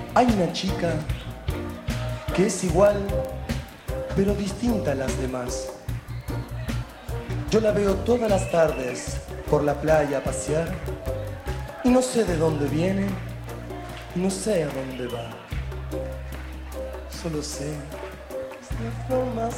Hay una chica que es igual, pero distinta a las demás. Yo la veo todas las tardes por la playa a pasear y no sé de dónde viene, no sé a dónde va. Solo sé que es la flor más